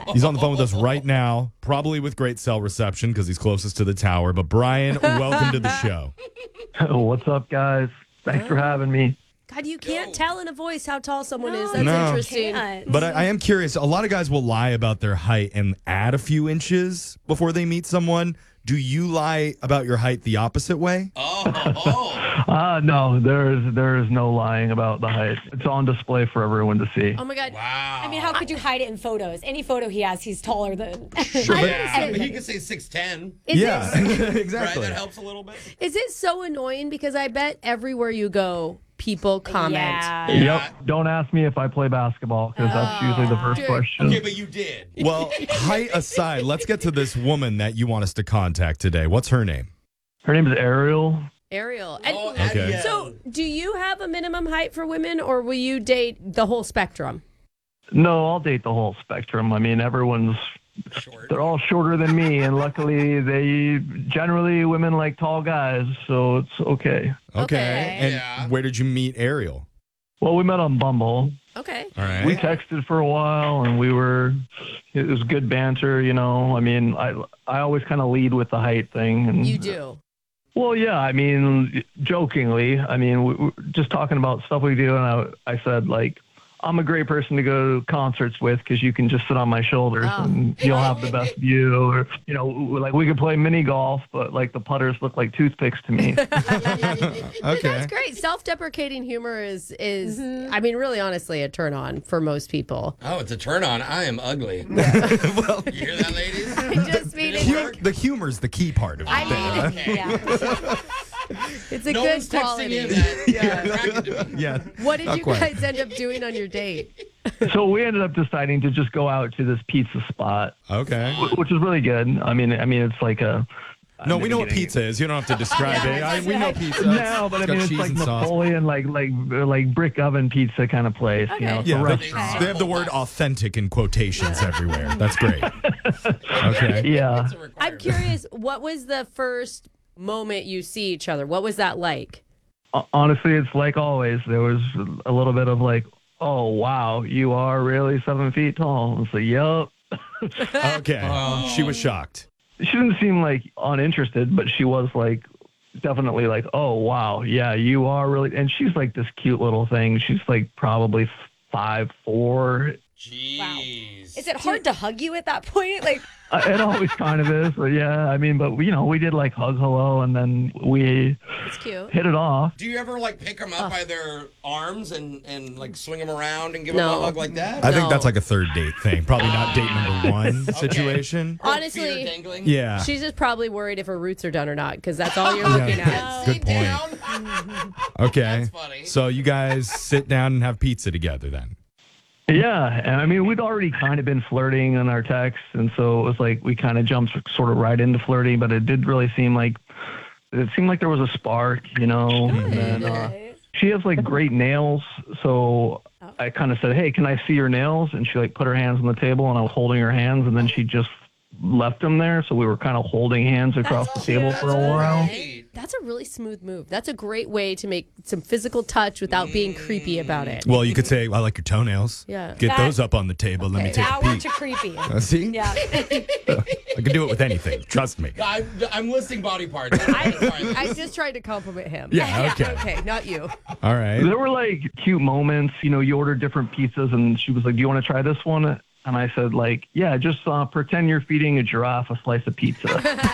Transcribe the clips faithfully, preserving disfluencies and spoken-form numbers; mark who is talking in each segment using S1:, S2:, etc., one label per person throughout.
S1: He's on the phone with us right now, probably with great cell reception because he's closest to the tower. But Brian, welcome to the show.
S2: What's up, guys? Thanks for having me.
S3: God, you can't tell in a voice how tall someone
S4: No,
S3: is. That's
S1: No.
S3: interesting.
S4: Can't.
S1: But I, I am curious. A lot of guys will lie about their height and add a few inches before they meet someone. Do you lie about your height the opposite way?
S5: Oh, oh.
S2: Uh, no, there is there is no lying about the height. It's on display for everyone to see.
S3: Oh my God.
S5: Wow.
S4: I mean, how could you hide it in photos? Any photo he has, he's taller than.
S1: Sure, but-
S5: Yeah, he could say six ten.
S3: Is
S1: yeah,
S3: It,
S1: exactly.
S5: Right, that helps a little bit.
S3: is it so annoying? Because I bet everywhere you go, people comment.
S4: Yeah.
S2: Yep. Don't ask me if I play basketball because that's usually the first
S3: Dude.
S2: question.
S5: Okay, but you did.
S1: Well, height aside, let's get to this woman that you want us to contact today. What's her name?
S2: Her name is Ariel.
S3: Ariel. And
S5: Oh,
S1: Okay.
S5: Ariel.
S3: so, do you have a minimum height for women, or will you date the whole spectrum?
S2: No, I'll date the whole spectrum. I mean, everyone's
S5: Short.
S2: they're all shorter than me, and luckily they generally women like tall guys, so it's okay.
S1: Okay.
S3: Okay.
S1: And
S5: Yeah.
S1: where did you meet Ariel?
S2: Well, we met on Bumble.
S3: Okay.
S1: All right.
S2: We texted for a while, and we were. It was good banter, you know. I mean, I I always kind of lead with the height thing. And,
S3: You do.
S2: Well, yeah. I mean, jokingly. I mean, we, we just talking about stuff we do, and I I said like, I'm a great person to go to concerts with because you can just sit on my shoulders
S3: Oh.
S2: and you'll have the best view. Or you know, like we could play mini golf, but like the putters look like toothpicks to me.
S1: Okay.
S3: That's great. Self-deprecating humor is is I mean, really honestly a turn on for most people.
S5: Oh, it's a turn on. I am ugly. You hear that, ladies?
S3: I just mean
S5: Did
S3: it's
S5: it
S1: Hu-
S5: work?
S1: the humor's the key part of it.
S3: I mean,
S5: Okay.
S4: Yeah.
S3: it's a
S5: No
S3: good
S5: one's texting
S3: quality.
S5: in that. Yeah. Attracted to me.
S1: yeah.
S3: What did
S1: Not
S3: you
S1: quite.
S3: guys end up doing on your date?
S2: So we ended up deciding to just go out to this pizza spot,
S1: Okay.
S2: wh- which is really good. I mean, I mean, it's like a.
S1: No,
S2: I'm
S1: we know what
S2: getting-
S1: pizza is. You don't have to describe it. I, we know pizza.
S2: No, but
S1: It's
S2: I mean,
S1: got
S2: it's
S1: cheese
S2: like
S1: and sauce.
S2: Napoleon, like like like brick oven pizza kind of place. You know, it's
S1: Yeah,
S2: a
S1: they,
S2: restaurant.
S1: they have the word authentic in quotations everywhere. That's great. Okay.
S2: Yeah.
S5: It's a requirement.
S3: I'm curious, what was the first moment you see each other? What was that like?
S2: Ho- Honestly, it's like always. There was a little bit of like, oh wow, you are really seven feet tall. It's like, yup.
S1: Okay.
S5: Oh.
S1: She was shocked.
S2: She didn't seem like uninterested, but she was like definitely like, oh wow, yeah, you are really. And she's like this cute little thing. She's like probably five four.
S5: Jeez.
S4: Is it hard to hug you at that point? Like,
S2: Uh, it always kind of is, but yeah. I mean, but you know, we did like hug hello, and then we
S3: It's cute.
S2: hit it off.
S5: Do you ever like pick them up by their arms and, and like swing them around and give
S3: No.
S5: them a hug like that?
S1: I think
S3: No.
S1: that's like a third date thing. Probably not date number one situation.
S5: Her feet are
S3: Honestly,
S5: dangling?
S1: Yeah.
S3: she's just probably worried if her roots are done or not, because that's all you're looking
S1: Yeah.
S3: at.
S1: Good
S5: Sit
S1: point.
S5: down.
S1: Okay.
S5: That's funny.
S1: So you guys sit down and have pizza together then.
S2: Yeah, and I mean, we'd already kind of been flirting in our texts, and so it was like we kind of jumped sort of right into flirting, but it did really seem like it seemed like there was a spark, you know. And then, uh, she has like great nails, so I kind of said, "Hey, can I see your nails?" And she like put her hands on the table, and I was holding her hands, and then she just left them there, so we were kind of holding hands across the table for a while.
S5: Hey,
S3: That's a really smooth move. That's a great way to make some physical touch without being creepy about it.
S1: Well, you could say, I like your toenails.
S3: Yeah.
S1: Get
S4: That-
S1: those up on the table. Let me take
S4: now
S1: a
S4: we're
S1: peek.
S4: too creepy.
S1: Uh, see?
S4: Yeah.
S1: I can do it with anything. Trust me.
S5: I'm, I'm listing body parts.
S3: I, I just tried to compliment him.
S1: Yeah, okay.
S3: Okay, not you.
S1: All right.
S2: There were like cute moments, you know. You ordered different pizzas, and she was like, "Do you want to try this one?" And I said, like, yeah, just uh, pretend you're feeding a giraffe a slice of pizza.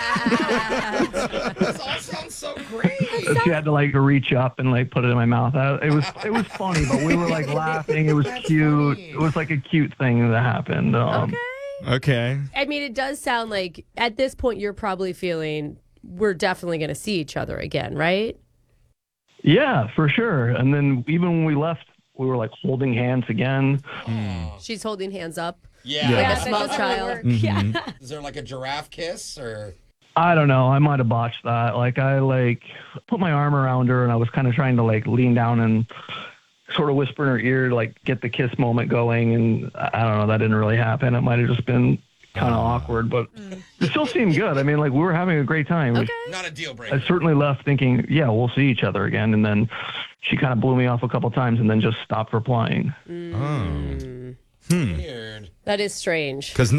S5: This all sounds so great.
S2: She had to like reach up and like put it in my mouth. I, it was it was funny, but we were like laughing. It was cute.
S5: funny.
S2: It was like a cute thing that happened. Um,
S1: Okay.
S3: I mean, it does sound like at this point you're probably feeling we're definitely going to see each other again, right?
S2: Yeah, for sure. And then even when we left, we were like holding hands again.
S3: She's holding hands up.
S5: Yeah.
S1: Yeah.
S3: Like
S4: Yeah,
S3: a
S4: that
S3: small
S4: doesn't
S3: child.
S4: work.
S1: Mhm.
S4: Yeah.
S5: Is there like a giraffe kiss or?
S2: I don't know. I might have botched that. Like I like put my arm around her and I was kind of trying to like lean down and sort of whisper in her ear, to, like get the kiss moment going. And I I don't know. That didn't really happen. It might have just been kind of awkward, but it still seemed good. I mean, like we were having a great time.
S3: Okay.
S5: Not a deal
S2: I
S5: breaker.
S2: certainly left thinking, yeah, we'll see each other again. And then she kind of blew me off a couple times and then just stopped replying.
S1: Oh.
S5: Weird.
S3: That is strange.
S1: Because